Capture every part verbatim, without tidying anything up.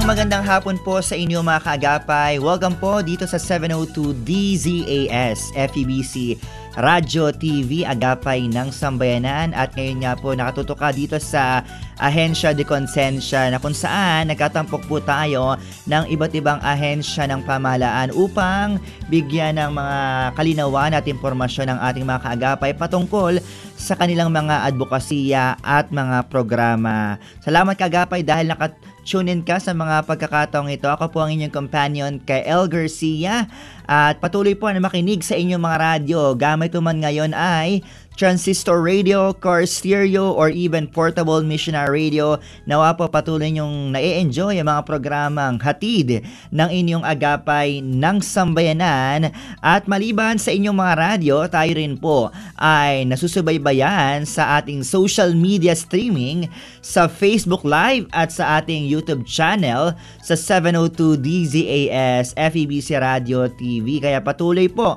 Magandang magandang hapon po sa inyo mga kaagapay. Welcome po dito sa seven oh two D Z A S F E B C Radyo T V, Agapay ng Sambayanan. At ngayon nga po nakatutok ka dito sa Ahensya de Konsensya, na kung saan nagkatampok po tayo ng iba't ibang ahensya ng pamahalaan upang bigyan ng mga kalinawan at impormasyon ng ating mga kaagapay patungkol sa kanilang mga advokasya at mga programa. Salamat kaagapay dahil nakat tune in ka sa mga pagkakataong ito. Ako po ang inyong companion kay El Garcia at patuloy po na makinig sa inyong mga radyo. Gamit man ngayon ay transistor radio, car stereo, or even portable missionary radio. Nawa po patuloy nyong na-enjoy ang mga programang hatid ng inyong agapay ng sambayanan. At maliban sa inyong mga radyo, tayo rin po ay nasusubaybayan sa ating social media streaming sa Facebook Live at sa ating YouTube channel sa seven oh two D Z A S F E B C Radio T V. Kaya patuloy po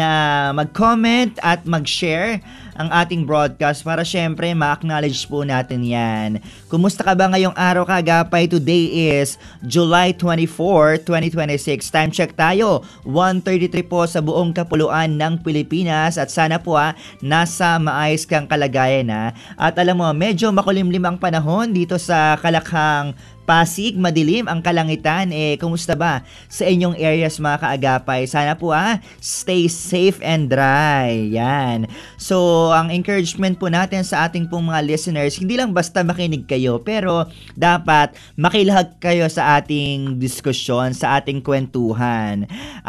na mag-comment at mag-share ang ating broadcast para syempre ma-acknowledge po natin yan. Kumusta ka ba ngayong araw kaagapay? Today is July twenty-fourth, twenty twenty-six. Time check tayo, one thirty-three po sa buong kapuluan ng Pilipinas at sana po ah, nasa maayos kang kalagayan na. At alam mo, medyo makulimlim ang panahon dito sa Kalakhang, Pasig, madilim ang kalangitan. Eh, kumusta ba sa inyong areas mga kaagapay? Sana po ah, stay safe and dry. Yan. So, ang encouragement po natin sa ating pong mga listeners, hindi lang basta makinig kayo, pero dapat makilahag kayo sa ating diskusyon, sa ating kwentuhan.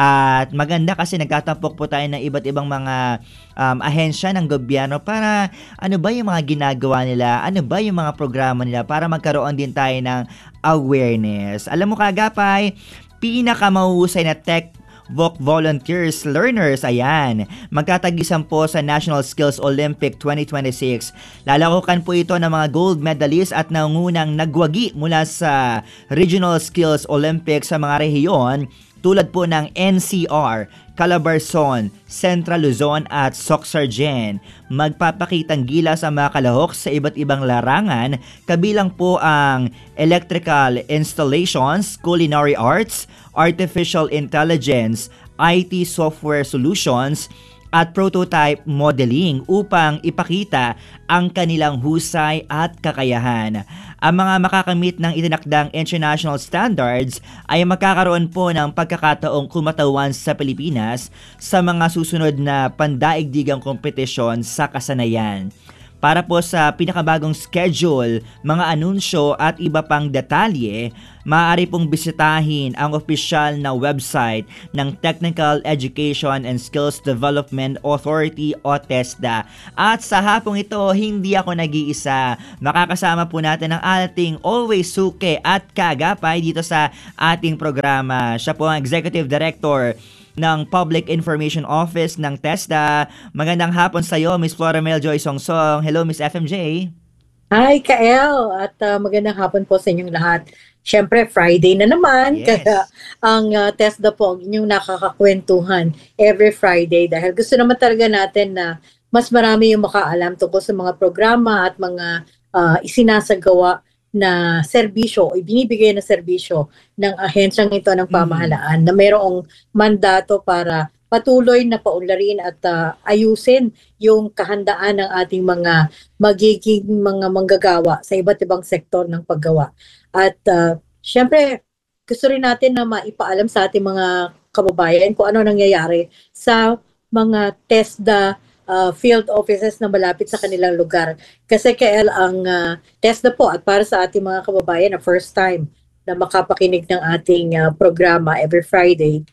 At maganda kasi nagtatampok po tayo ng iba't ibang mga um, ahensya ng gobyerno para ano ba yung mga ginagawa nila, ano ba yung mga programa nila para magkaroon din tayo ng awareness. Alam mo kaagapay, pinakamahusay na tech Voc Volunteers Learners, ayan, magkatagisan po sa National Skills Olympic twenty twenty-six. Lalakukan po ito ng mga gold medalists at nangungunang nagwagi mula sa Regional Skills Olympic sa mga rehiyon tulad po ng N C R, Calabarzon, Central Luzon at Soxargen. Magpapakitang gilas ang mga kalahok sa iba't ibang larangan, kabilang po ang electrical installations, culinary arts, artificial intelligence, I T software solutions, at prototype modeling upang ipakita ang kanilang husay at kakayahan. Ang mga makakamit ng itinakdang international standards ay magkakaroon po ng pagkakataong kumatawan sa Pilipinas sa mga susunod na pandaigdigang kompetisyon sa kasanayan. Para po sa pinakabagong schedule, mga anunsyo at iba pang detalye, maaari pong bisitahin ang opisyal na website ng Technical Education and Skills Development Authority o TESDA. At sa hapong ito, hindi ako nag-iisa. Makakasama po natin ang ating always suke at kaagapay dito sa ating programa. Siya po ang Executive Director ng Public Information Office ng TESDA. Magandang hapon sa iyo, Miss Floramel Joy Songsong. Hello, Miss F M J. Hi, Kael. At uh, magandang hapon po sa inyong lahat. Siyempre, Friday na naman. Yes. Kaya ang uh, TESDA po, inyong nakakakwentuhan every Friday. Dahil gusto naman talaga natin na mas marami yung makaalam tungkol sa mga programa at mga uh, isinasagawa na serbisyo o ibinibigay na serbisyo ng ahensyang ito ng pamahalaan mm. na mayroong mandato para patuloy na paunlarin at uh, ayusin yung kahandaan ng ating mga magiging mga manggagawa sa iba't ibang sektor ng paggawa. At uh, syempre, gusto rin natin na maipaalam sa ating mga kababayan kung ano nangyayari sa mga TESDA Uh, field offices na malapit sa kanilang lugar. Kasi K L ang uh, TESDA po at para sa ating mga kababayan na first time na makapakinig ng ating uh, programa every Friday,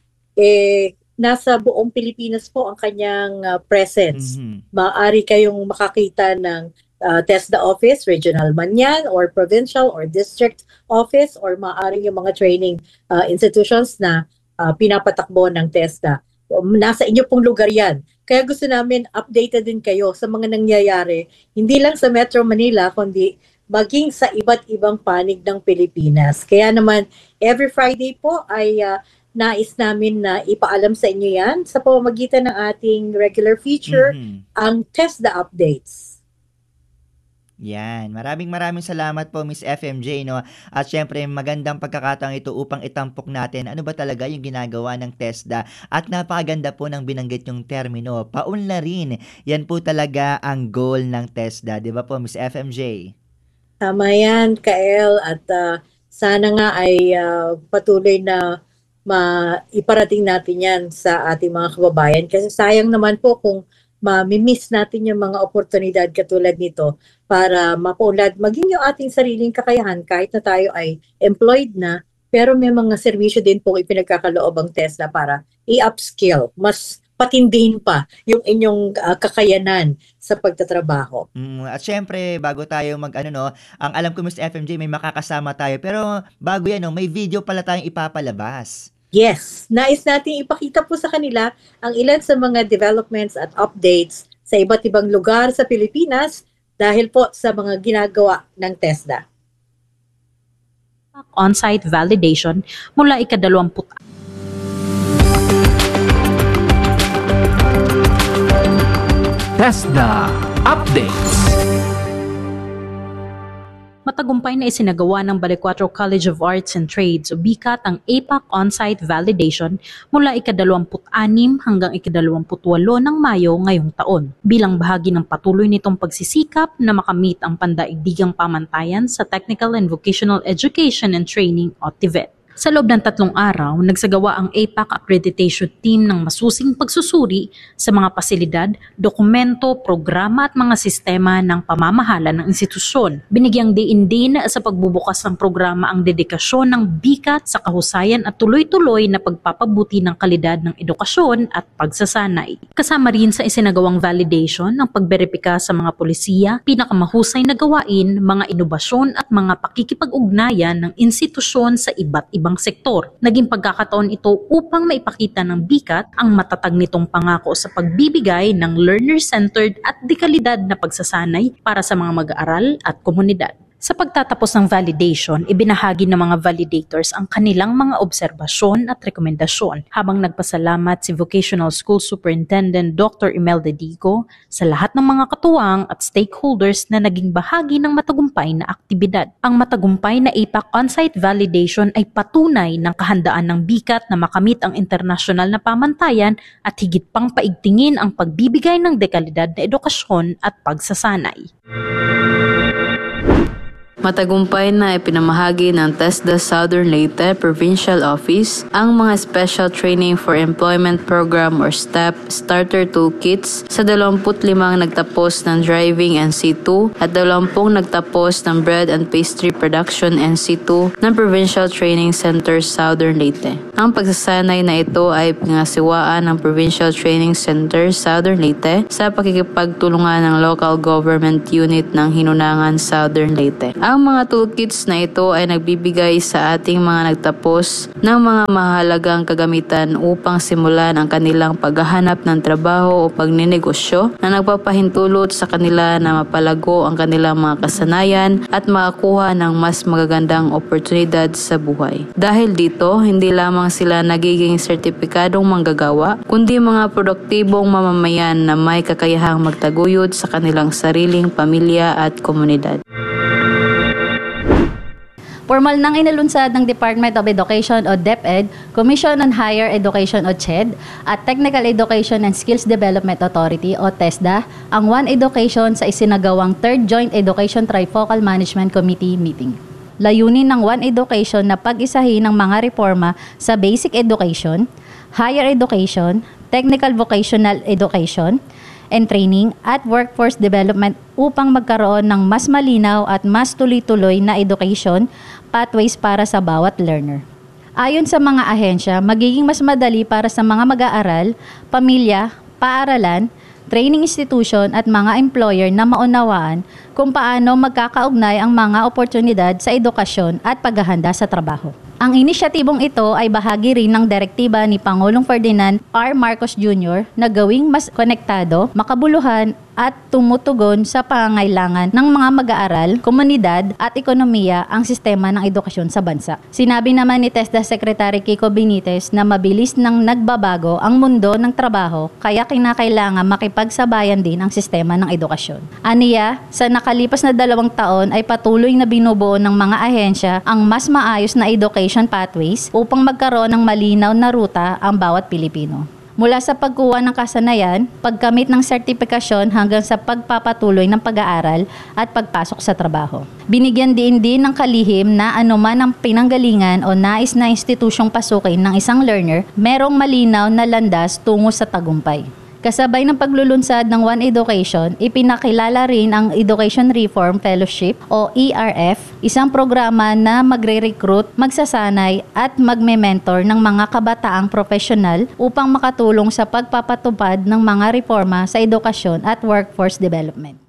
eh, nasa buong Pilipinas po ang kanyang uh, presence. Mm-hmm. Maaari kayong makakita ng uh, TESDA office, regional man yan, or provincial or district office, or maaari yung mga training uh, institutions na uh, pinapatakbo ng TESDA. Nasa inyo pong lugar yan. Kaya gusto namin updated din kayo sa mga nangyayari, hindi lang sa Metro Manila, kundi maging sa iba't ibang panig ng Pilipinas. Kaya naman, every Friday po ay uh, nais namin na ipaalam sa inyo yan sa pamamagitan ng ating regular feature, mm-hmm. ang TESDA Updates. Yan, maraming maraming salamat po Miss F M J 'no. At siyempre magandang pagkakataon ito upang itampok natin ano ba talaga yung ginagawa ng TESDA at napakaganda po ng binanggit yung termino, paunlarin. Yan po talaga ang goal ng TESDA, 'di ba po Miss F M J? Tama yan, Kael, at ah, sana nga ay ah, patuloy na maiparating natin yan sa ating mga kababayan. Kasi sayang naman po kung ma-miss natin yung mga oportunidad katulad nito para mapaunlad maging yung ating sariling kakayahan kahit na tayo ay employed na, pero may mga serbisyo din po ipinagkakaloob ang TESDA para i-upskill, mas patindihin pa yung inyong ah, kakayanan sa pagtatrabaho. Mm, at siyempre bago tayo mag-ano 'no, ang alam ko Miss F M J may makakasama tayo pero bago 'yan 'no, may video pala tayong ipapalabas. Yes, nais nating ipakita po sa kanila ang ilan sa mga developments at updates sa iba't ibang lugar sa Pilipinas dahil po sa mga ginagawa ng TESDA. On-site validation mula ikadalawamput TESDA Updates. Matagumpay na isinagawa ng Balicuatro College of Arts and Trades o BICAT ang A PAC on-site validation mula ikadalawamput-anim hanggang ikadalawamput-walo ng Mayo ngayong taon bilang bahagi ng patuloy nitong pagsisikap na makamit ang pandaigdigang pamantayan sa Technical and Vocational Education and Training o T V E T. Sa loob ng tatlong araw, nagsagawa ang A PAC Accreditation Team ng masusing pagsusuri sa mga pasilidad, dokumento, programa at mga sistema ng pamamahala ng institusyon. Binigyang diin din sa pagbubukas ng programa ang dedikasyon ng BICAT sa kahusayan at tuloy-tuloy na pagpapabuti ng kalidad ng edukasyon at pagsasanay. Kasama rin sa isinagawang validation ang pagberipika sa mga polisiya, pinakamahusay na gawain, mga inobasyon at mga pakikipag-ugnayan ng institusyon sa iba't ibang sektor. Naging pagkakataon ito upang maipakita ng BICAT ang matatag nitong pangako sa pagbibigay ng learner-centered at dekalidad na pagsasanay para sa mga mag-aaral at komunidad. Sa pagtatapos ng validation, ibinahagi ng mga validators ang kanilang mga obserbasyon at rekomendasyon habang nagpasalamat si Vocational School Superintendent Doctor Imelda Digo sa lahat ng mga katuwang at stakeholders na naging bahagi ng matagumpay na aktibidad. Ang matagumpay na A PAC on-site validation ay patunay ng kahandaan ng BICAT na makamit ang internasyonal na pamantayan at higit pang paigtingin ang pagbibigay ng dekalidad na edukasyon at pagsasanay. Matagumpay na ipinamahagi ng TESDA Southern Leyte Provincial Office ang mga Special Training for Employment Program or STEP Starter Toolkits sa dalawampu't limang nagtapos ng Driving N C two at dalawampung nagtapos ng Bread and Pastry Production N C two ng Provincial Training Center Southern Leyte. Ang pagsasanay na ito ay pangasiwaan ng Provincial Training Center Southern Leyte sa pakikipagtulungan ng Local Government Unit ng Hinunangan Southern Leyte. Ang mga toolkits na ito ay nagbibigay sa ating mga nagtapos ng mga mahalagang kagamitan upang simulan ang kanilang paghahanap ng trabaho o pagninegosyo na nagpapahintulot sa kanila na mapalago ang kanilang mga kasanayan at makakuha ng mas magagandang oportunidad sa buhay. Dahil dito, hindi lamang sila nagiging sertipikadong manggagawa, kundi mga produktibong mamamayan na may kakayahang magtaguyod sa kanilang sariling pamilya at komunidad. Formal nang inalunsad ng Department of Education o DepEd, Commission on Higher Education o C H E D at Technical Education and Skills Development Authority o TESDA ang One Education sa isinagawang third Joint Education Trifocal Management Committee meeting. Layunin ng One Education na pag-isahin ang mga reforma sa basic education, higher education, technical vocational education, and training at workforce development upang magkaroon ng mas malinaw at mas tuloy-tuloy na education pathways para sa bawat learner. Ayon sa mga ahensya, magiging mas madali para sa mga mag-aaral, pamilya, paaralan, training institution at mga employer na maunawaan kung paano magkakaugnay ang mga oportunidad sa edukasyon at paghahanda sa trabaho. Ang inisyatibong ito ay bahagi rin ng direktiba ni Pangulong Ferdinand R. Marcos Junior na gawing mas konektado, makabuluhan at tumutugon sa pangangailangan ng mga mag-aaral, komunidad at ekonomiya ang sistema ng edukasyon sa bansa. Sinabi naman ni TESDA Secretary Kiko Benitez na mabilis nang nagbabago ang mundo ng trabaho kaya kinakailangan makipagsabayan din ang sistema ng edukasyon. Aniya, sa naka makalipas na dalawang taon ay patuloy na binubuo ng mga ahensya ang mas maayos na education pathways upang magkaroon ng malinaw na ruta ang bawat Pilipino. Mula sa pagkuha ng kasanayan, pagkamit ng sertifikasyon hanggang sa pagpapatuloy ng pag-aaral at pagpasok sa trabaho. Binigyan din din ng kalihim na anuman ang pinanggalingan o nais na institusyong pasukin ng isang learner, merong malinaw na landas tungo sa tagumpay. Kasabay ng paglulunsad ng One Education, ipinakilala rin ang Education Reform Fellowship o E R F, isang programa na magre-recruit, magsasanay at magme-mentor ng mga kabataang profesional upang makatulong sa pagpapatupad ng mga reforma sa edukasyon at workforce development.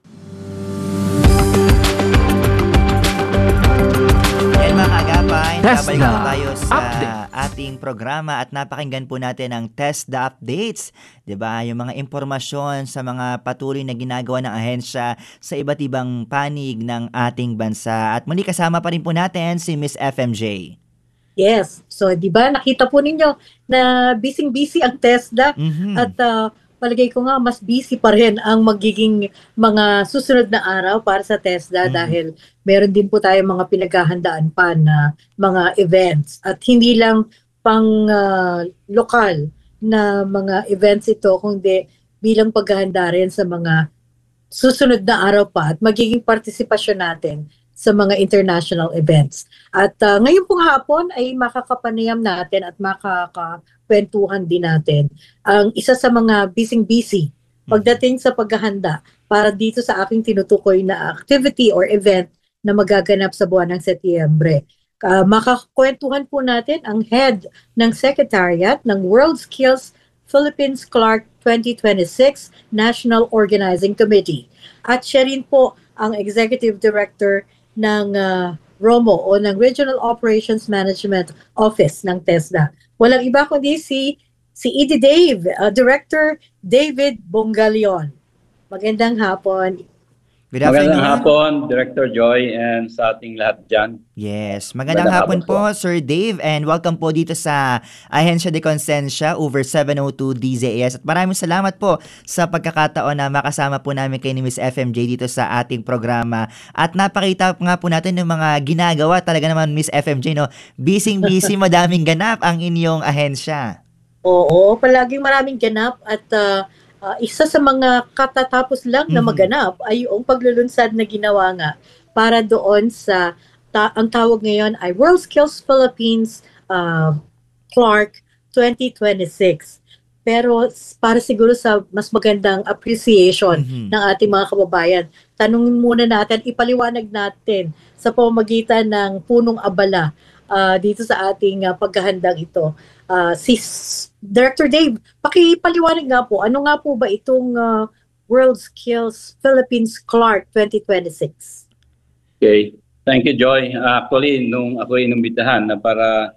Yan mga kaagapay, TESDA babalik na tayo sa Updates. ating programa at napakinggan po natin ang TESDA Updates. Diba? Yung mga impormasyon sa mga patuloy na ginagawa ng ahensya sa iba't ibang panig ng ating bansa. At muli kasama pa rin po natin si Miss F M J. Yes. So, di ba, nakita po ninyo na busy-busy ang TESDA Mhm. at uh, palagay ko nga mas busy pa rin ang magiging mga susunod na araw para sa TESDA Mhm. dahil meron din po tayong mga pinaghahandaan pa na mga events at hindi lang pang uh, lokal na mga events ito kundi bilang paghahanda rin sa mga susunod na araw pa at magiging partisipasyon natin sa mga international events. At uh, ngayon pong hapon ay makakapanayam natin at makakakwentuhan din natin ang isa sa mga busy-busy pagdating sa paghahanda para dito sa aking tinutukoy na activity or event na magaganap sa buwan ng Setyembre. Uh, makakakwentuhan po natin ang head ng Secretariat ng World Skills Philippines Clark twenty twenty-six National Organizing Committee. At siya rin po ang Executive Director ng uh, ROMO o ng Regional Operations Management Office ng TESDA. Walang iba kundi si si E D Dave, uh, Director David Bongalion. Magandang hapon. Good afternoon. Magandang hapon, Director Joy, and sa ating lahat dyan. Yes, magandang Magandang hapon hapon po, Sir Dave, and welcome po dito sa Ahensya de Consensya over seven oh two D Z A S. At maraming salamat po sa pagkakataon na makasama po namin kay ni Miss F M J dito sa ating programa. At napakita nga po natin yung mga ginagawa talaga naman, Miss F M J, no? Busy-busy, madaming ganap ang inyong ahensya. Oo, palaging maraming ganap at uh, uh, isa sa mga katatapos lang na Mhm. maganap ay yung paglulunsad na ginawa nga para doon sa, ta- ang tawag ngayon ay World Skills Philippines uh, Clark twenty twenty-six. Pero s- para siguro sa mas magandang appreciation Mhm. ng ating mga kababayan, tanungin muna natin, ipaliwanag natin sa pamamagitan ng punong abala uh, dito sa ating uh, paghahandang ito. Uh, si S- Director Dave, pakipaliwanag nga po, ano nga po ba itong uh, World Skills Philippines Clark twenty twenty-six? Okay. Thank you, Joy. Actually, nung ako inumbitahan na para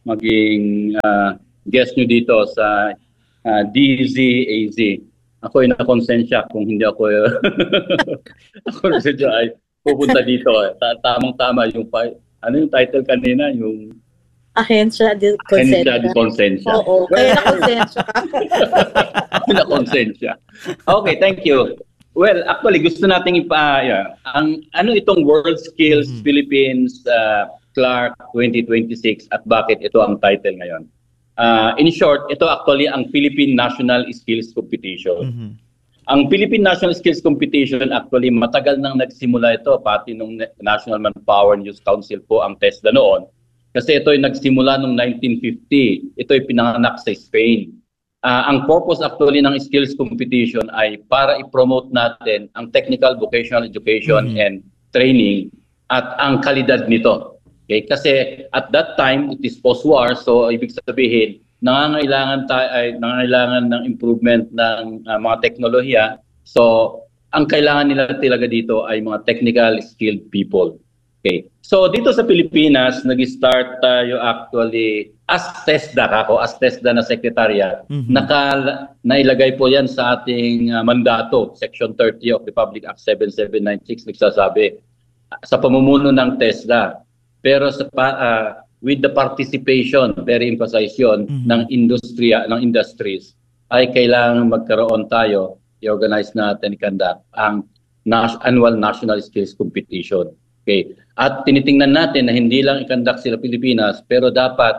maging ah, guest nyo dito sa ah, D Z A Z, ako ay nakonsensya kung hindi ako ako na ay pupunta dito. Ta- Tamang-tama yung pa- ano yung title kanina, yung Ahensya de Ahensya Consensya. de Consensya. Oo, kaya nakonsensya ka. Ako na konsensya. Okay, thank you. Well, actually gusto nating ipa yeah, ang ano itong World Skills Mhm. Philippines uh, Clark twenty twenty-six at bakit ito ang title ngayon. Uh, in short, ito actually ang Philippine National Skills Competition. Mhm. Ang Philippine National Skills Competition actually matagal nang nagsimula ito pati nung National Manpower and Youth Council po ang TESDA noon. Kasi ito ay nagsimula noong nineteen fifty. Ito ay pinanganak sa Spain. Ah, ang purpose actually ng skills competition ay para i-promote natin ang technical vocational education Mhm. and training at ang kalidad nito. Okay? Kasi at that time, it is post-war, so ibig sabihin, nangangailangan, tayo, ay, nangangailangan ng improvement ng ah, mga teknolohiya. So, ang kailangan nila talaga dito ay mga technical skilled people. Okay. So dito sa Pilipinas, nag-start tayo actually as TESDA ako, as TESDA na sekretarya. Mhm. Naka, nailagay po yan sa ating uh, mandato, Section thirty of Republic Act seven seven nine six, nagsasabi sa pamumuno ng TESDA. Pero sa pa- uh, with the participation, very emphasize yun, Mhm. ng industriya, ng industries, ay kailangan magkaroon tayo, i-organize natin, i-conduct ang nas- annual national skills competition. Okay. At tinitingnan natin na hindi lang i-conduct sila Pilipinas, pero dapat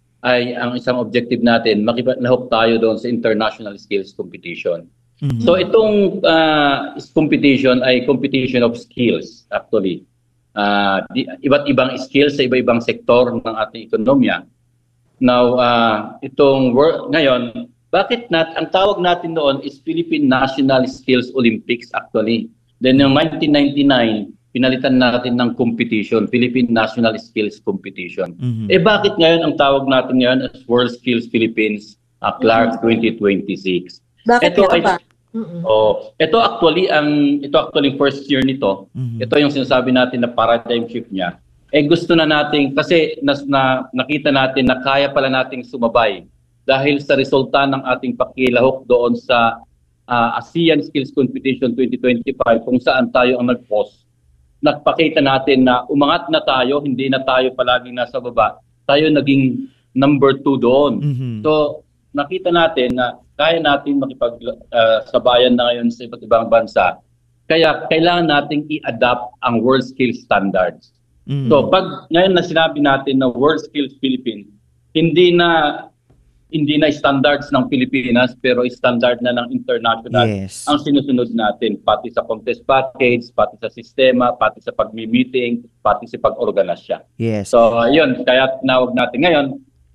ay ang isang objective natin, makipag-lahok tayo doon sa international skills competition. Mhm. So itong uh, competition ay competition of skills actually. Uh, di, iba't ibang skills sa iba-ibang sektor ng ating ekonomiya. Now, uh, itong work ngayon, bakit nat ang tawag natin noon is Philippine National Skills Olympics actually. Then yung nineteen ninety-nine, pinalitan natin ng competition, Philippine National Skills Competition. Mhm. Eh bakit ngayon ang tawag natin ngayon as World Skills Philippines uh, Clark twenty twenty-six? Bakit Ito nga ay ba? Mm-mm. Oh, ito actually ang ito actually first year nito. Mhm. Ito yung sinasabi natin na paradigm shift niya. Eh gusto na natin kasi nas, na nakita natin na kaya pala nating sumabay dahil sa resulta ng ating pakilahok doon sa uh, ASEAN Skills Competition twenty twenty-five kung saan tayo ang nag-post. Nagpakita natin na umangat na tayo, hindi na tayo palaging nasa baba. Tayo naging number two doon. Mhm. So nakita natin na kaya natin makipag-sabayan uh, na ngayon sa iba't ibang bansa. Kaya kailangan nating i-adapt ang World Skills Standards. Mhm. So pag ngayon na sinabi natin na World Skills Philippines, hindi na hindi na standards ng Pilipinas pero standard na ng international Yes. ang sinusunod natin pati sa contest package, pati sa sistema, pati sa pag-meeting, pati sa pag-organisasya. Yes. So ayun, kaya tinawag natin ngayon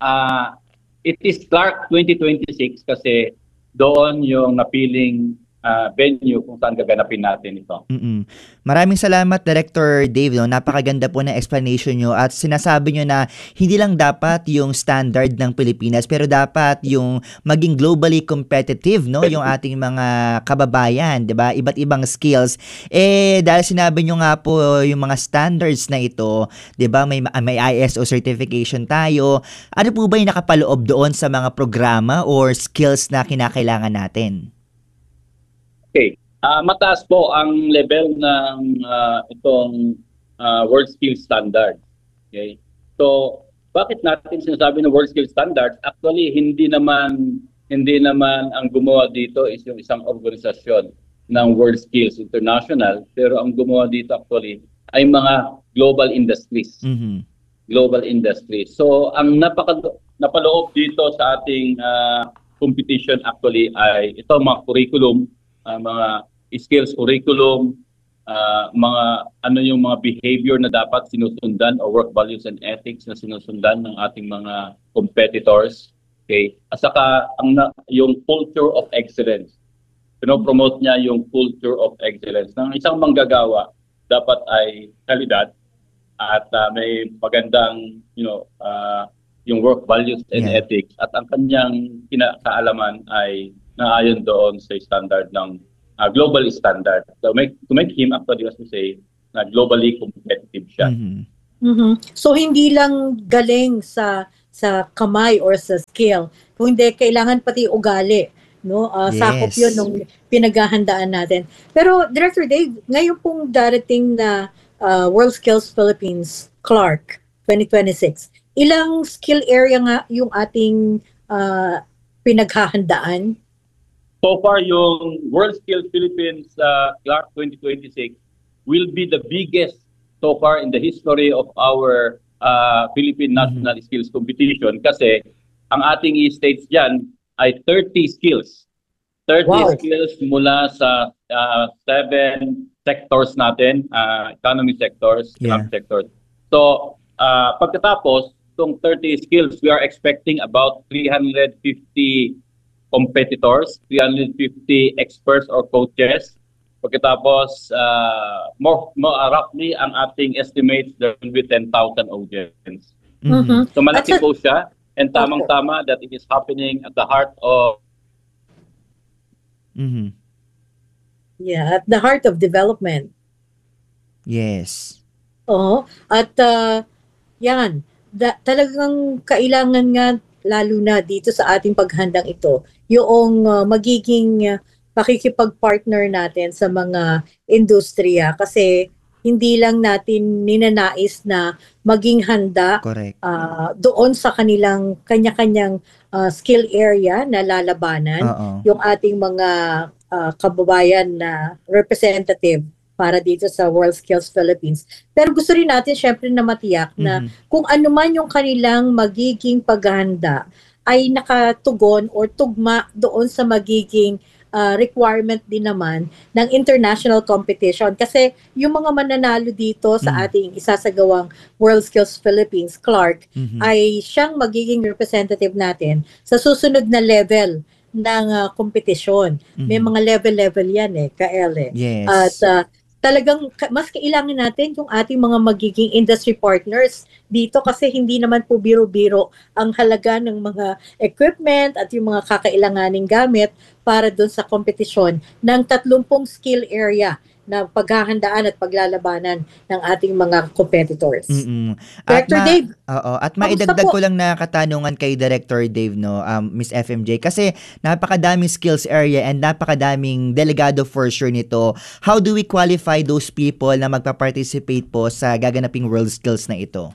uh, it is Clark twenty twenty-six kasi doon yung napiling uh, venue kung saan gaganapin natin ito. Mm-mm. Maraming salamat, Director Dave. No? Napakaganda po ng explanation nyo at sinasabi nyo na hindi lang dapat yung standard ng Pilipinas pero dapat yung maging globally competitive, no? Yung ating mga kababayan, 'di ba? Iba't ibang skills. Eh dahil sinabi nyo nga po yung mga standards na ito, 'di ba? May may I S O certification tayo. Ano po ba yung nakapaloob doon sa mga programa or skills na kinakailangan natin? Okay. Uh, mataas po ang level ng uh, itong uh, World Skills Standard. Okay? So, bakit natin sinasabi na World Skills Standards? Actually, hindi naman hindi naman ang gumawa dito is yung isang organisasyon ng World Skills International, pero ang gumawa dito actually ay mga global industries. Mhm. Global industries. So, ang napaka napaloob dito sa ating uh, competition actually ay ito mga curriculum, uh, mga skills curriculum, uh, mga ano yung mga behavior na dapat sinusundan o work values and ethics na sinusundan ng ating mga competitors. Okay? At saka ang na, yung culture of excellence. Pino-promote niya yung culture of excellence. Ng isang manggagawa dapat ay kalidad at uh, may magandang you know uh, yung work values and Yeah. ethics at ang kanyang kinakaalaman ay naayon doon sa standard ng Uh, global standard. So make, to make him actually, as we say, na globally competitive siya. Mhm. Mhm. So hindi lang galing sa sa kamay or sa skill, kundi kailangan pati ugali, no? Uh, sakop Yes. 'yun nung pinaghahandaan natin. Pero Director Dave, ngayon pong darating na uh, World Skills Philippines Clark twenty twenty-six, ilang skill area nga yung ating uh, pinaghahandaan? So far, yung World Skills Philippines uh, Clark twenty twenty-six will be the biggest so far in the history of our uh, Philippine National Skills Competition kasi ang ating i-states dyan ay thirty skills. thirty Wow. skills mula sa uh, seven sectors natin, uh, economy sectors, Yeah. economic sectors. So, uh, pagkatapos, itong thirty skills, we are expecting about three hundred fifty competitors, three hundred fifty experts or coaches. Pagkatapos, uh, more, more uh, roughly, ang ating estimates, there will be ten thousand audience. Mhm. Mhm. So malaki At sa- po siya, and tamang-tama that it is happening at the heart of Mhm. Yeah, at the heart of development. Yes. Oo. At uh, yan, da- talagang kailangan nga lalo na dito sa ating paghandang ito, yung uh, magiging uh, pakikipag-partner natin sa mga industriya kasi hindi lang natin ninanais na maging handa Correct. uh, doon sa kanilang kanya-kanyang uh, skill area na lalabanan Oo. yung ating mga uh, kababayan na representative para dito sa WorldSkills Philippines. Pero gusto rin natin syempre na matiyak na Mhm. kung ano man yung kanilang magiging paghahanda ay nakatugon or tugma doon sa magiging uh, requirement din naman ng international competition. Kasi yung mga mananalo dito sa Mm. ating isasagawang WorldSkills Philippines, Clark, Mhm. ay siyang magiging representative natin sa susunod na level ng uh, kompetisyon. May Mhm. mga level-level yan eh, Kaele. Yes. At uh, talagang ka- mas kailangan natin yung ating mga magiging industry partners dito kasi hindi naman po biro-biro ang halaga ng mga equipment at yung mga kakailanganing gamit para doon sa kompetisyon ng tatlumpung skill area na paghahandaan at paglalabanan ng ating mga competitors. Mm. At Director ma Dave, oo, at kamusta maidagdag po? ko lang na katanungan kay Director Dave, no, um, Miss F M J, kasi napakadaming skills area and napakadaming delegado for sure nito. How do we qualify those people na magpa-participate po sa gaganaping World Skills na ito?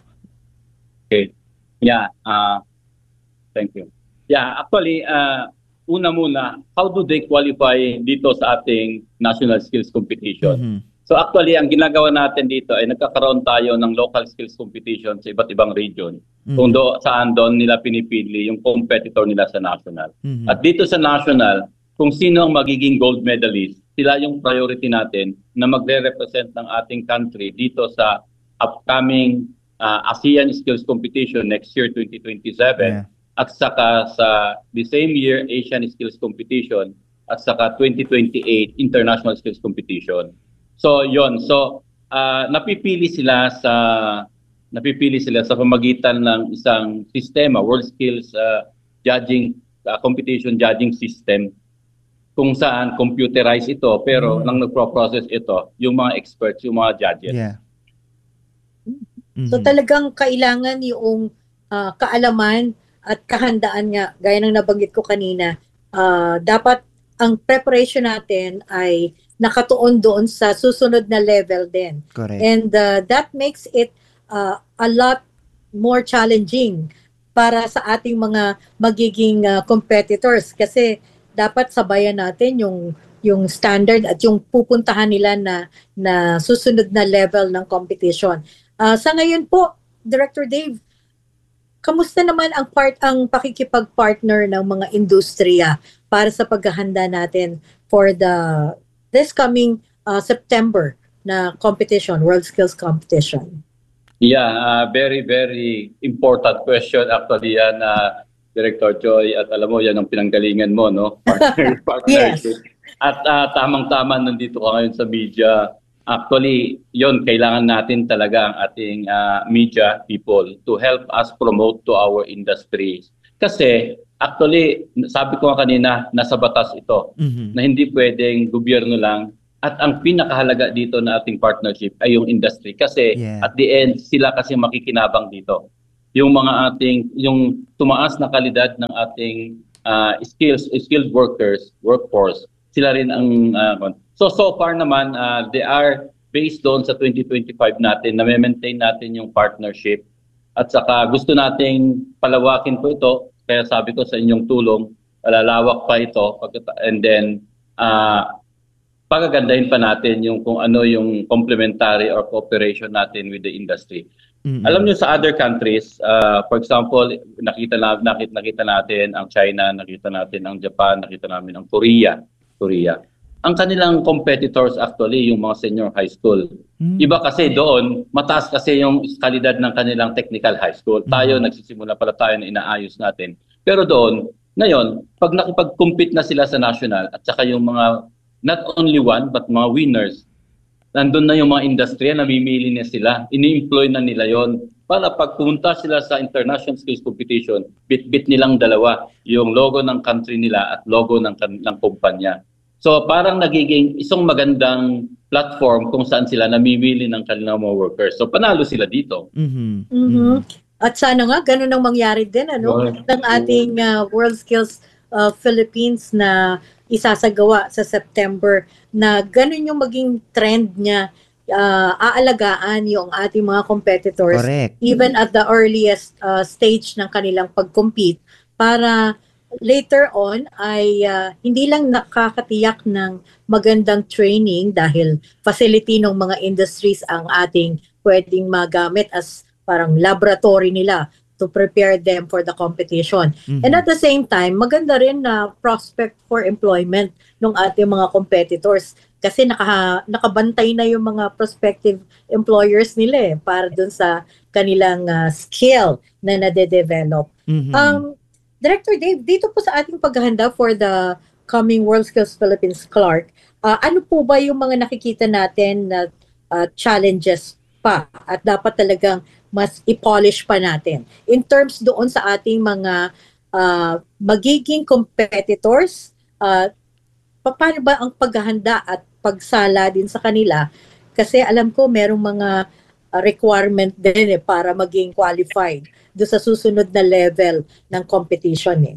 Okay. Yeah. Uh, thank you. Yeah, actually, uh, una muna, how do they qualify dito sa ating National Skills Competition? Mhm. So actually, ang ginagawa natin dito ay nagkakaroon tayo ng local skills competition sa iba't ibang region. Mhm. Kung do, saan doon nila pinipili yung competitor nila sa national. Mhm. At dito sa national, kung sino ang magiging gold medalist, sila yung priority natin na magre-represent ng ating country dito sa upcoming uh, ASEAN Skills Competition next year, twenty twenty-seven. Yeah. At saka sa the same year Asian Skills Competition at saka twenty twenty-eight International Skills Competition. So yon, so uh, napipili sila sa napipili sila sa pamagitan ng isang sistema, World Skills uh, Judging uh, Competition Judging System, kung saan computerized ito pero Mm. nang nagpo-process ito yung mga experts, yung mga judges. Yeah. So Mhm. talagang kailangan yung ah, kaalaman at kahandaan nga, gaya ng nabanggit ko kanina, ah, dapat ang preparation natin ay nakatuon doon sa susunod na level din. Correct. And uh, that makes it uh, a lot more challenging para sa ating mga magiging uh, competitors kasi dapat sabayan natin yung yung standard at yung pupuntahan nila na na susunod na level ng competition. Uh, sa ngayon po, Director Dave, kamusta naman ang part ang pakikipag-partner ng mga industriya para sa paghahanda natin for the this coming uh, September na competition, World Skills Competition? Yeah, uh, very, very important question actually yan, uh, Director Joy, at alam mo yan ang pinanggalingan mo, no? Partner, partnership. At uh, tamang-tama nandito ka ngayon sa media. Actually, yon kailangan natin talaga ang ating uh, media people to help us promote to our industries. Kasi actually, sabi ko nga kanina, nasa batas ito Mhm. na hindi pwedeng gobyerno lang. At ang pinakahalaga dito na ating partnership ay yung industry kasi Yeah. at the end sila kasi makikinabang dito. Yung mga ating yung tumaas na kalidad ng ating uh, skills skilled workers, workforce, sila rin ang uh, so so far naman uh, they are based doon sa twenty twenty-five natin na maintain natin yung partnership at saka gusto nating palawakin po ito kaya sabi ko sa inyong tulong lalawak pa ito and then uh, pagagandahin pa natin yung kung ano yung complementary or cooperation natin with the industry. Mhm. Alam niyo sa other countries, uh, for example, nakita na nakita, nakita natin ang China, nakita natin ang Japan, nakita namin ang Korea, Korea. Ang kanilang competitors actually yung mga senior high school. Mm. Iba kasi doon, mataas kasi yung kalidad ng kanilang technical high school. Tayo nagsisimula pala tayo na inaayos natin. Pero doon, ngayon, pag nakipag-compete na sila sa national at saka yung mga not only one but mga winners, nandun na yung mga industriya, namimili na sila, ini-employ na nila yon para pagpunta sila sa international skills competition, bit-bit nilang dalawa, yung logo ng country nila at logo ng kanilang kumpanya. So parang nagiging isang magandang platform kung saan sila namimili ng kanilang mga workers. So panalo sila dito. Mhm. Mhm. At sana nga ganun ang mangyari din ano Right. ng ating uh, World Skills uh, Philippines na isasagawa sa September, na ganun yung maging trend niya, uh, aalagaan yung ating mga competitors Correct. even at the earliest uh, stage ng kanilang pag-compete para later on ay uh, hindi lang nakakatiyak ng magandang training dahil facility ng mga industries ang ating pwedeng magamit as parang laboratory nila to prepare them for the competition. Mm-hmm. And at the same time, maganda rin na prospect for employment ng ating mga competitors kasi naka, nakabantay na yung mga prospective employers nila eh, para dun sa kanilang uh, skill na nade-develop. Mm-hmm. Um, Director Dave, dito po sa ating paghahanda for the coming World Skills Philippines Clark, uh, ano po ba yung mga nakikita natin na uh, challenges pa at dapat talagang mas i-polish pa natin in terms doon sa ating mga uh, magiging competitors, uh, paano ba ang paghahanda at pagsala din sa kanila? Kasi alam ko merong mga uh, requirement din eh, para maging qualified do sa susunod na level ng competition eh.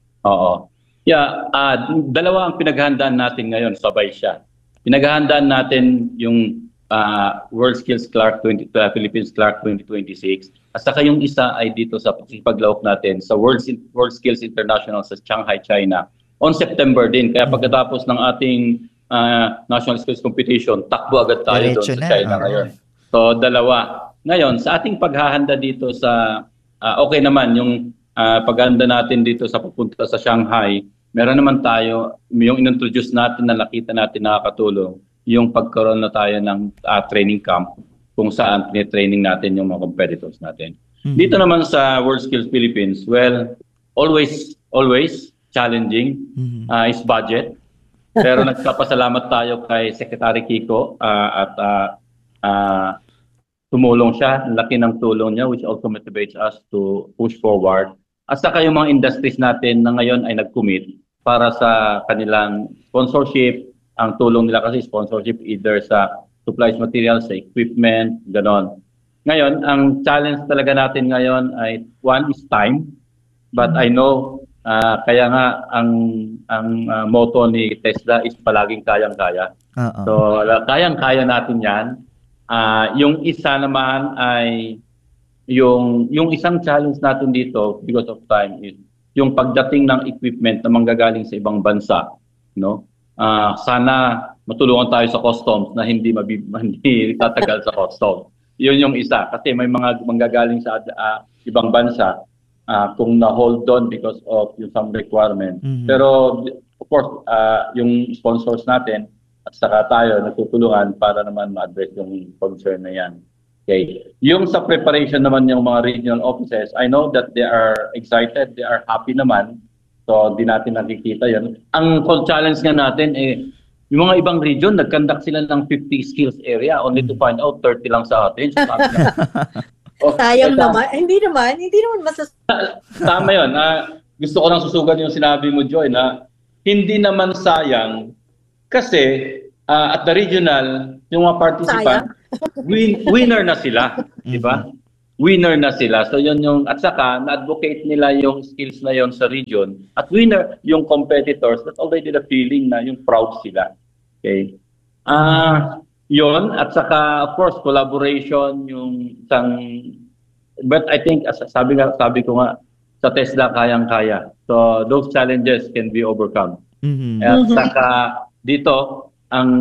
Oo. Yeah, uh, dalawa ang pinaghahandaan natin ngayon, sabay siya. Pinaghahandaan natin yung uh, World Skills Clark twenty, uh, Philippines Clark twenty twenty-six at saka yung isa ay dito sa paglawak natin sa World, World Skills International sa Shanghai, China on September din. Kaya pagkatapos ng ating uh, National Skills Competition, takbo agad tayo doon sa China uh-huh. ngayon. So dalawa. Ngayon, sa ating paghahanda dito sa Uh, okay naman, yung uh, paghahanda natin dito sa pupunta sa Shanghai, meron naman tayo, yung inintroduce natin na nakita natin nakakatulong, yung pagkaroon na tayo ng uh, training camp kung saan training natin yung mga competitors natin. Mm-hmm. Dito naman sa World Skills Philippines, well, always, always challenging mm-hmm. uh, is budget. Pero nagpapasalamat tayo kay Secretary Kiko uh, at uh, uh, tumulong siya, laki ng tulong niya which also motivates us to push forward. At saka yung mga industries natin na ngayon ay nag-commit para sa kanilang sponsorship, ang tulong nila kasi sponsorship either sa supplies materials, sa equipment, ganon. Ngayon, ang challenge talaga natin ngayon ay one is time, but I know uh, kaya nga ang ang uh, motto ni TESDA is palaging kayang-kaya. Uh-uh. So uh, kayang-kaya natin yan. Uh, yung isa naman ay yung yung isang challenge natin dito because of time is yung pagdating ng equipment na manggagaling sa ibang bansa, no? Uh, sana matulungan tayo sa customs na hindi mabi, hindi tatagal sa customs. Yun yung isa kasi may mga manggagaling sa uh, ibang bansa uh, kung na-hold on because of yung some requirement. Mm-hmm. Pero of course, uh, yung sponsors natin at saka tayo nagtutulungan para naman ma-address yung concern na yan. Okay. Yung sa preparation naman yung mga regional offices, I know that they are excited, they are happy naman. So, di natin nakikita yun. Ang challenge nga natin, eh, yung mga ibang region, nag-conduct sila ng fifty skills area only to find out thirty lang sa atin. So, sabi na, oh, sayang ito, naman. Hindi naman. Hindi naman masas... Tama yun. Uh, gusto ko lang susugan yung sinabi mo, Joy, na hindi naman sayang kasi uh, at the regional, yung mga participant, win, winner na sila, di ba? Winner na sila. So yun yung, at saka, na-advocate nila yung skills na yon sa region. At winner yung competitors that already the feeling na yung proud sila. Okay? Ah, uh, yun. At saka, of course, collaboration, yung isang, but I think, as sabi, nga, sabi ko nga, sa TESDA, kayang-kaya. So those challenges can be overcome. Mm-hmm. At saka, dito, ang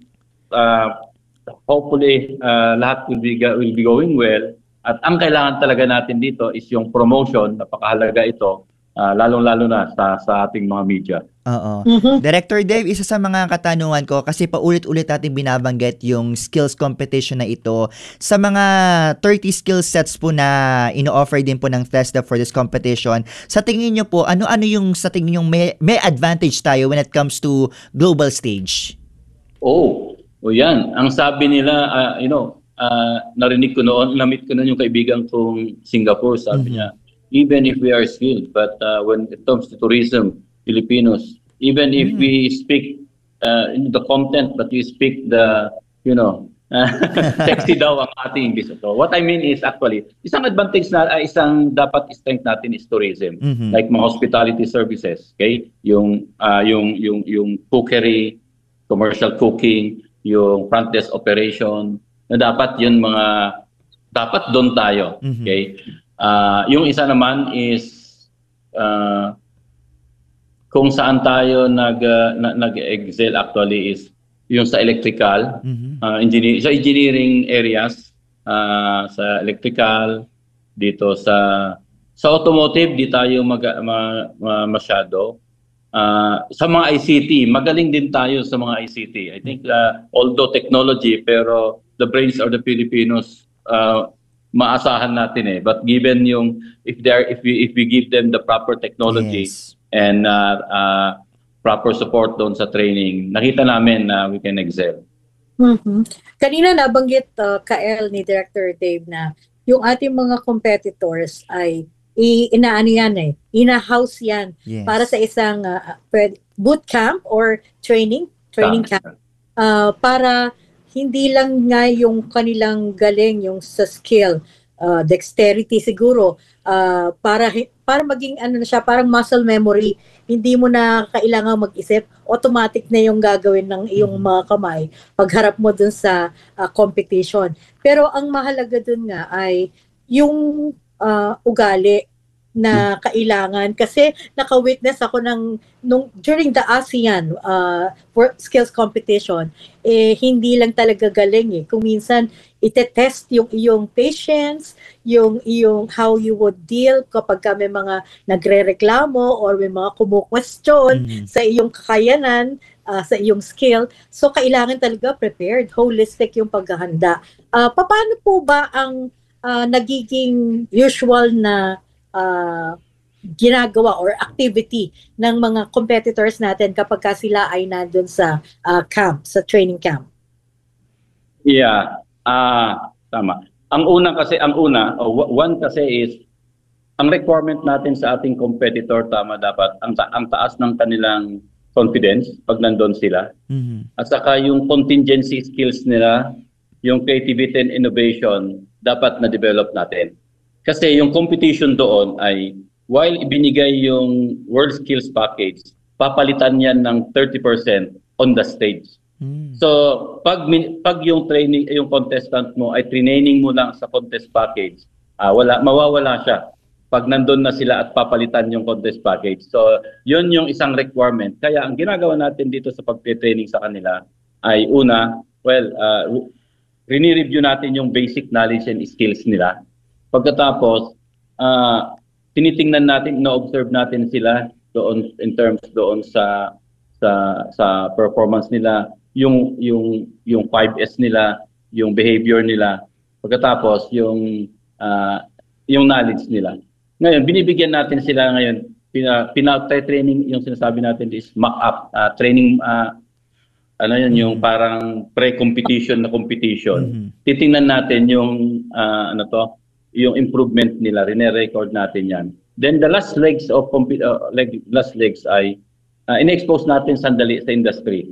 uh, hopefully uh, lahat will be will be going well at ang kailangan talaga natin dito is yung promotion, napakahalaga ito uh, lalong-lalo na sa sa ating mga media. Oo. Mm-hmm. Director Dave, isa sa mga katanungan ko kasi paulit-ulit natin binabanggit yung skills competition na ito. Sa mga thirty skill sets po na ino-offer din po ng TESDA for this competition, sa tingin niyo po, ano-ano yung sa tingin niyo may, may advantage tayo when it comes to global stage? Oh, o yan. Ang sabi nila, uh, you know, uh, narinig ko noon, namit ko noon yung kaibigan kong Singapore, sabi mm-hmm. niya, even if we are skilled, but uh, when it comes to tourism, Filipinos, even if mm-hmm. we speak uh, the content that we speak, the, you know, sexy daw ang ating English. So what I mean is actually, isang advantage na, uh, isang dapat strength natin is tourism, mm-hmm. like mga hospitality services, okay? Yung, uh, yung, yung, yung cookery, commercial cooking, yung front desk operation, na dapat yun mga, dapat doon tayo. Mm-hmm. Okay? Uh, yung isa naman is, uh, kung saan tayo nag uh, na, nag-excel actually is yung sa electrical, Mhm. uh, engineer, sa engineering areas, uh, sa electrical, dito sa sa automotive di tayo mag, ma, ma, masyado. Uh, sa mga I C T, magaling din tayo sa mga I C T. I think uh, although technology, pero the brains of the Filipinos, uh, maasahan natin eh. But given yung if there if we if we give them the proper technology Yes. and uh, uh, proper support doon sa training, nakita namin na we can excel. Mhm. Kanina nabanggit uh, Kael ni Director Dave na yung ating mga competitors ay i- inaano yan eh, ina-house yan Yes. para sa isang uh, pwed- boot camp or training, training camp. Uh, para hindi lang nga yung kanilang galing, yung sa skill, uh, dexterity siguro, uh, para hi- para maging ano na siya, parang muscle memory. Hindi mo na kailangan mag-isip, automatic na yung gagawin ng iyong mga kamay pagharap mo dun sa uh, competition. Pero ang mahalaga dun nga ay yung uh, ugali na kailangan, kasi naka-witness ako ng nung during the ASEAN uh, work skills competition, eh hindi lang talaga galing eh, kung minsan ite-test yung iyong patience, yung iyong how you would deal kapag ka may mga nagrereklamo or may mga kumu-question Mhm. sa iyong kakayanan, uh, sa iyong skill. So kailangan talaga prepared, holistic yung paghahanda. Uh, paano po ba ang uh, nagiging usual na uh, ginagawa or activity ng mga competitors natin kapag ka sila ay nandun sa uh, camp, sa training camp? Yeah, ah tama. Ang una kasi, ang una, oh, w- one kasi is, ang requirement natin sa ating competitor, tama, dapat ang, ta- ang taas ng kanilang confidence pag nandun sila. Mhm. At saka yung contingency skills nila, yung creativity and innovation, dapat na-develop natin. Kasi yung competition doon ay, while ibinigay yung World Skills Package, papalitan yan ng thirty percent on the stage. Mm. So, pag min- pag yung training, yung contestant mo ay training mo lang sa contest package, ah wala mawawala siya pag nandun na sila at papalitan yung contest package. So, yun yung isang requirement. Kaya ang ginagawa natin dito sa pagte-training sa kanila ay una, well, uh, rini-review natin yung basic knowledge and skills nila. Pagkatapos, uh, tinitingnan natin, na-observe natin sila doon in terms doon sa sa sa performance nila, yung yung yung five S nila, yung behavior nila, pagkatapos yung uh, yung knowledge nila. Ngayon binibigyan natin sila ngayon pina, pina-training, yung sinasabi natin is mock-up uh, training, uh, ano yun, yung parang pre-competition na competition. Mhm. Titingnan natin yung uh, ano to, yung improvement nila, rine-record natin yan. Then the last legs of comp- uh, leg, last legs ay uh, in-expose natin sandali sa industry.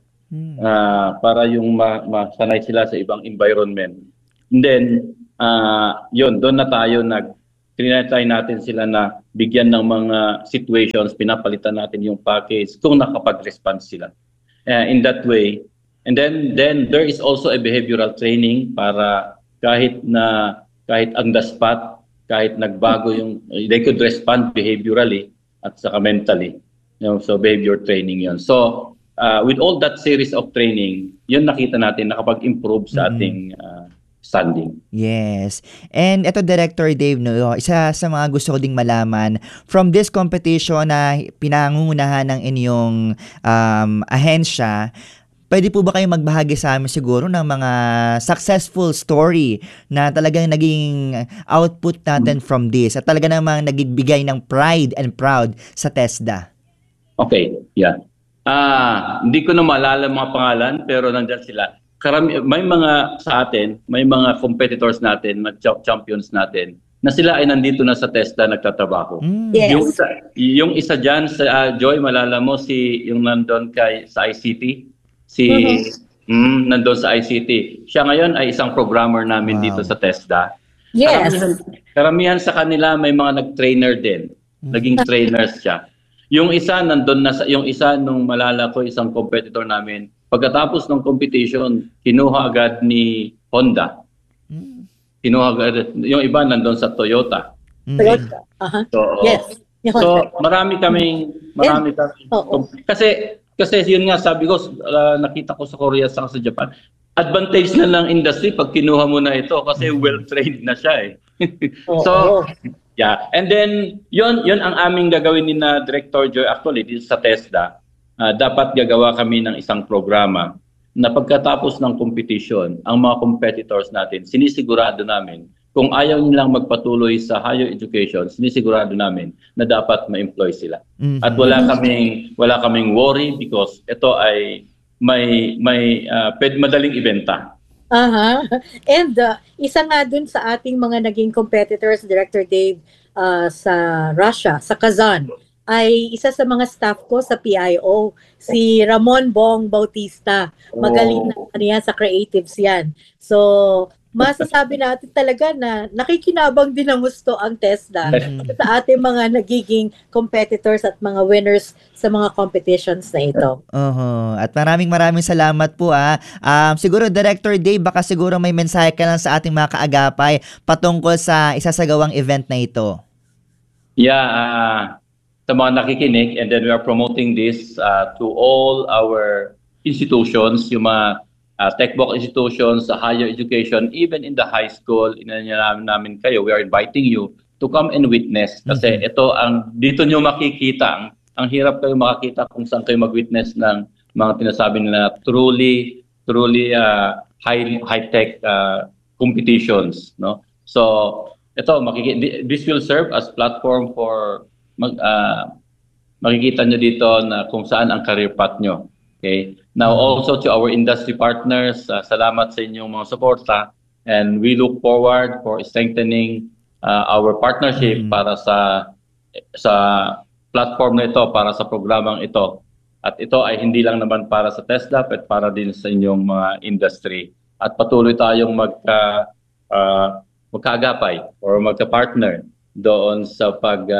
Mm. Uh, para yung ma- masanay sila sa ibang environment. And then, uh, yun, doon na tayo nag trinatry natin sila na bigyan ng mga situations, pinapalitan natin yung package kung nakapag-respond sila. Uh, in that way. And then then there is also a behavioral training para kahit na kahit on the spot, kahit nagbago yung, they could respond behaviorally at saka mentally. You know, so behavior training yun. So uh, with all that series of training, yun nakita natin nakapag-improve sa ating uh, standing. Yes. And ito, Director Dave, no, isa sa mga gusto ko ding malaman, from this competition na pinangungunahan ng inyong um, ahensya, pwede po ba kayo magbahagi sa amin siguro ng mga successful story na talagang naging output natin from this at talaga namang nagbigay ng pride and proud sa TESDA? Okay, yeah. Ah, hindi ko na maalala mga pangalan pero nandiyan sila. Karami, may mga sa atin, may mga competitors natin, mga ch- champions natin na sila ay nandito na sa TESDA nagtatrabaho. Mm. Yes. Yung isa, yung isa diyan sa uh, Joy, malala mo si yung nandun kay sa I C T, si mm, nandun sa I C T. Siya ngayon ay isang programmer namin Wow. dito sa TESDA. Yes. Karamihan, karamihan sa kanila may mga nag-trainer din. Naging trainers siya. Yung isa nandun na sa, yung isa nung malala ko isang competitor namin, pagkatapos ng competition, kinuha agad ni Honda. Mm. Kinuha agad, yung iba nandun sa Toyota. Mm. Toyota. Aha. So, Yes. Yung So, contract. marami kaming, marami kaming, Oo. kasi, kasi yun nga sabi ko, uh, nakita ko sa Korea sa sa Japan, advantage na ng industry pag kinuha mo na ito kasi well-trained na siya eh. So, Oo. yeah. And then, yun, yun ang aming gagawin ni na Director Joy actually dito sa TESDA. Uh, dapat gagawa kami ng isang programa na pagkatapos ng competition, ang mga competitors natin, sinisigurado namin kung ayaw nilang magpatuloy sa higher education, sinisigurado namin na dapat ma-employ sila. Mhm. At wala kaming wala kaming worry because ito ay may may uh, pwede madaling ibenta. Aha. And uh, isa nga dun sa ating mga naging competitors, Director Dave, uh, sa Russia, sa Kazan, ay isa sa mga staff ko sa P I O, si Ramon Bong Bautista. Magaling na ano yan, sa creatives yan. So, masasabi natin talaga na nakikinabang din ng gusto ang TESDA sa ating mga nagiging competitors at mga winners sa mga competitions na ito. Uh-huh. At maraming maraming salamat po ah. Um, siguro Director Dave, baka siguro may mensahe ka lang sa ating mga kaagapay patungkol sa isasagawang event na ito. Yeah, uh, sa mga nakikinig, and then we are promoting this uh, to all our institutions, yung mga uh, TechBook institutions, sa higher education, even in the high school, inanyayaman namin kayo, we are inviting you to come and witness. Kasi mm-hmm. ito, ang dito nyo makikita, ang, ang hirap kayo makakita kung saan kayo mag-witness ng mga tinasabi nila truly, truly uh, high, high-tech uh, competitions. No? So, ito, makikita, this will serve as platform for mag, uh, makikita nyo dito na kung saan ang career path nyo. Okay. Now also to our industry partners, uh, salamat sa inyong mga suporta, and we look forward for strengthening uh, our partnership mm-hmm. para sa sa platform na ito, para sa programang ito. At ito ay hindi lang naman para sa TESDA, but para din sa inyong mga industry. At patuloy tayong magka uh, magkaagapay or magka-partner doon sa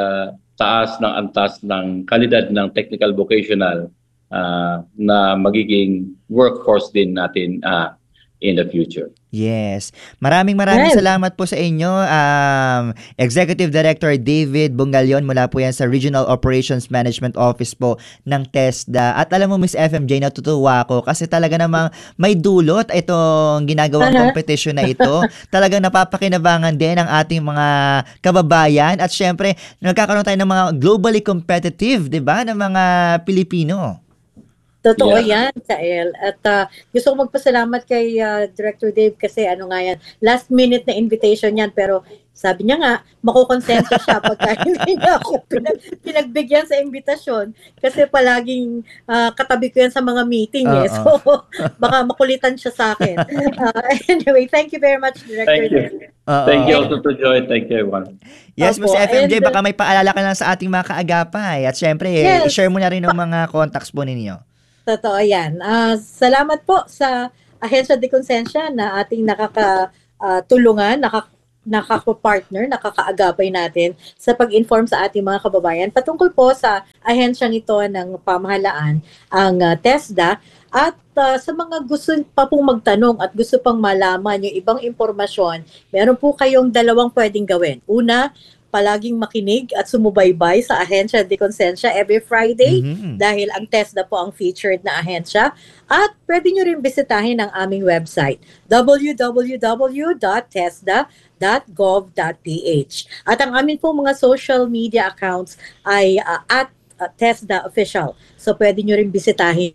pagtaas uh, ng antas ng kalidad ng technical vocational Uh, na magiging workforce din natin uh, in the future. Yes. Maraming maraming yes. salamat po sa inyo, um, Executive Director David Bungalyon, mula po yan sa Regional Operations Management Office po ng TESDA. At alam mo, Miss F M J, natutuwa ako kasi talaga namang may dulot itong ginagawang uh-huh. competition na ito. Talagang napapakinabangan din ang ating mga kababayan at syempre, nagkakaroon tayo ng mga globally competitive, di ba, ng mga Pilipino. Totoo Yeah. yan, Kael. At uh, gusto ko magpasalamat kay uh, Director Dave kasi ano nga yan, last minute na invitation yan, pero sabi niya nga, makukonsensya siya pagka hindi niya ako pinag- pinagbigyan sa invitasyon kasi palaging uh, katabi ko yan sa mga meeting eh. So baka makulitan siya sa akin. Uh, anyway, thank you very much, Director Thank you. Dave. Uh-oh. Thank you also to Joy. Thank you, everyone. Yes, Miss Opo, F M J, and, baka may paalala ka lang sa ating mga kaagapay. At syempre, Yes. i-share mo na rin ang mga contacts po ninyo. Totoo yan. Uh, salamat po sa Ahensya de Konsensya na ating nakakatulungan, uh, nakaka nakaka-partner, nakakaagapay natin sa pag-inform sa ating mga kababayan patungkol po sa ahensyang ito ng pamahalaan, ang uh, TESDA. At uh, sa mga gusto pa pong magtanong at gusto pang malaman yung ibang impormasyon, meron po kayong dalawang pwedeng gawin. Una, palaging makinig at sumubaybay sa Ahensya de Konsensya every Friday mm-hmm. dahil ang TESDA po ang featured na ahensya. At pwede nyo rin bisitahin ang aming website, w w w dot tesda dot gov dot p h. At ang aming po mga social media accounts ay uh, at uh, TESDA Official. So pwede nyo rin bisitahin.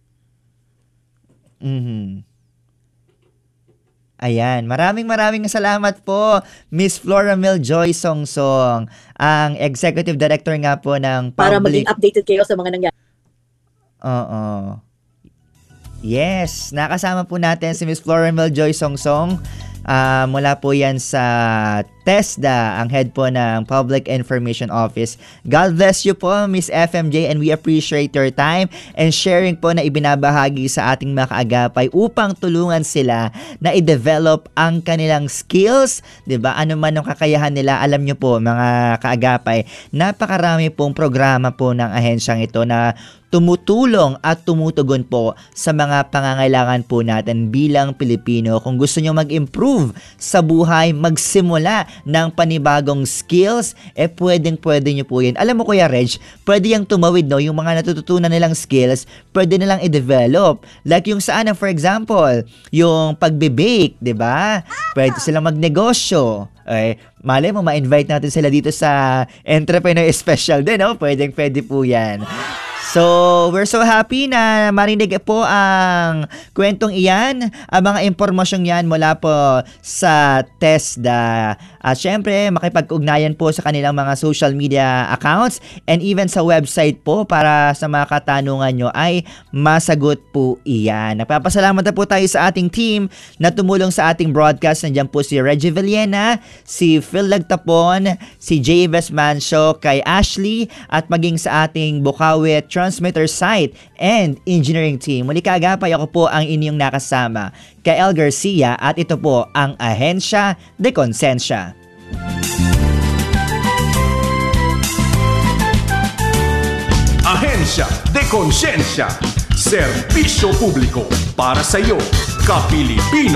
Mm-hmm. Ayan, maraming maraming salamat po, Miss Floramil Joy Songsong, ang Executive Director nga po ng Public... Para maging updated kayo sa mga nangyari. Oo. Yes, nakasama po natin si Miss Floramil Joy Songsong. Uh, mula po yan sa TESDA, ang head po ng Public Information Office. God bless you po, Miss F M J, and we appreciate your time and sharing po na ibinabahagi sa ating mga kaagapay upang tulungan sila na i-develop ang kanilang skills, diba? Ano man ang kakayahan nila, alam nyo po mga kaagapay, napakarami pong programa po ng ahensyang ito na tumutulong at tumutugon po sa mga pangangailangan po natin bilang Pilipino. Kung gusto nyo mag-improve sa buhay, magsimula ng panibagong skills, eh pwedeng-pwede nyo po yan. Alam mo Kuya Reg, pwede yung tumawid, no? Yung mga natututunan nilang skills, pwede nilang i-develop. Like yung sa ano, for example, yung pagbe-bake, di ba? Pwede silang magnegosyo. Okay, malay mo, ma-invite natin sila dito sa Entrepreneur Special din, no? Pwedeng pwede po yan. So, we're so happy na marinig po ang kwentong iyan, ang mga impormasyong yan mula po sa TESDA. At syempre, makipag-ugnayan po sa kanilang mga social media accounts and even sa website po para sa mga katanungan nyo ay masagot po iyan. Nagpapasalamat na po tayo sa ating team na tumulong sa ating broadcast. Nandiyan po si Reggie Villena, si Phil Lagtapon, si Javes Mancio, kay Ashley, at maging sa ating Bukawi transmitter site and engineering team. Muli kaagapay, ako po ang inyong nakasama, Kael Garcia, at ito po ang Ahensya de Konsensya. Ahensya de Konsensya. Serbisyo publiko para sa iyo, ka-Pilipino.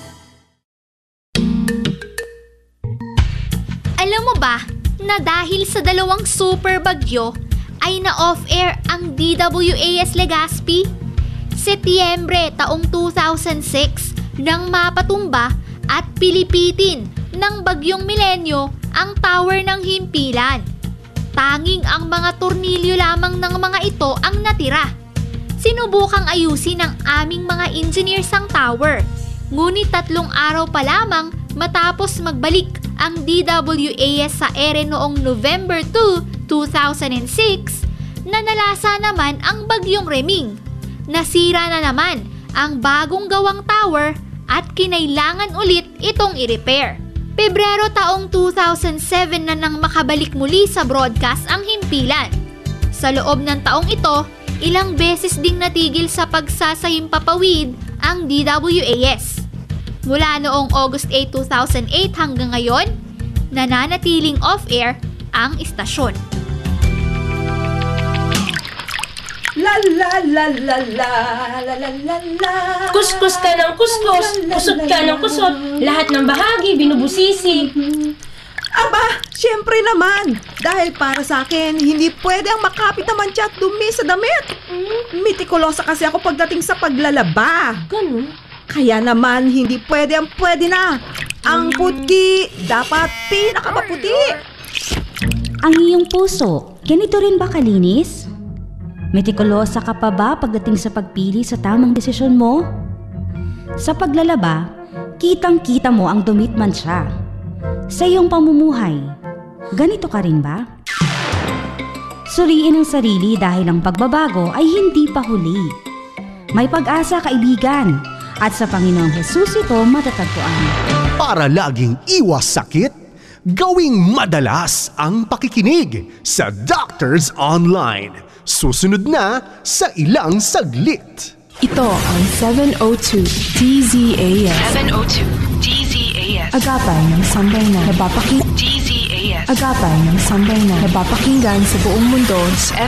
Alam mo ba na dahil sa dalawang super bagyo ay na-off-air ang D W A S Legazpi? Setyembre taong two thousand six nang mapatumba at pilipitin ng bagyong Milenyo ang tower ng himpilan. Tanging ang mga tornilyo lamang ng mga ito ang natira. Sinubukang ayusin ng aming mga engineers ang tower. Ngunit tatlong araw pa lamang matapos magbalik ang D W A S sa ere noong November two, two thousand six, nanalasa naman ang bagyong Reming. Nasira na naman ang bagong gawang tower at kinailangan ulit itong i-repair. Pebrero taong two thousand seven na nang makabalik muli sa broadcast ang himpilan. Sa loob ng taong ito, ilang beses ding natigil sa pagsasahimpapawid ang D W A S. Mula noong August eighth, two thousand eight hanggang ngayon, nananatiling off-air ang istasyon. La la la la la la la la la. Kuskus ka ng kuskus, kusot ka ng kusot. Lahat ng bahagi binubusisi. Aba, syempre naman. Dahil para sa akin, hindi pwede ang makapit na mancha at dumi sa damit. Mitikulosa kasi ako pagdating sa paglalaba. Ganun? Kaya naman, hindi pwede ang pwede na. Ang puti, dapat pinakamaputi. Ang iyong puso, ganito rin ba kalinis? Metikulosa ka pa ba pagdating sa pagpili sa tamang desisyon mo? Sa paglalaba, kitang-kita mo ang dumit man siya. Sa iyong pamumuhay, ganito ka rin ba? Suriin ang sarili dahil ang pagbabago ay hindi pa huli. May pag-asa, kaibigan, at sa Panginoong Jesus ito matatagpuan. Para laging iwas sakit, gawing madalas ang pakikinig sa Doctors Online. Susunod na sa ilang saglit. Ito ang seven oh two D Z A S. seven oh two D Z A S. Agapay ng sambayanan. Napapakinggan. D Z A S. Agapay ng sambayanan. Napapakinggan sa buong mundo.